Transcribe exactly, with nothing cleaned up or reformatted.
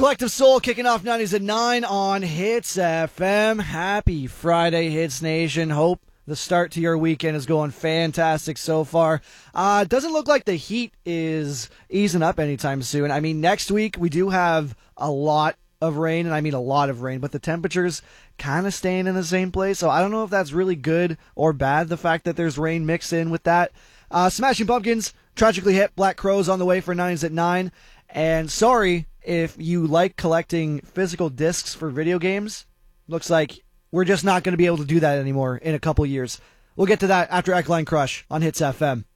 Collective Soul kicking off nineties at nine on Hits F M. Happy Friday, Hits Nation. Hope the start to your weekend is going fantastic so far. Uh, doesn't look like the heat is easing up anytime soon. I mean, next week we do have a lot of rain, and I mean a lot of rain, but the temperatures kind of staying in the same place. So I don't know if that's really good or bad, the fact that there's rain mixed in with that. Uh, Smashing Pumpkins, Tragically Hip, Black Crowes on the way for nineties at nine. And sorry if you like collecting physical discs for video games. Looks like we're just not going to be able to do that anymore in a couple years. We'll get to that after Eckline Crush on Hits F M.